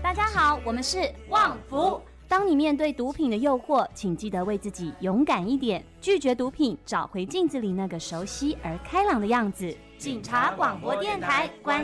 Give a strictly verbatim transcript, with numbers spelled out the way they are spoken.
大家好，我们是旺福。当你面对毒品的诱惑，请记得为自己勇敢一点，拒绝毒品，找回镜子里那个熟悉而开朗的样子。警察广播电台关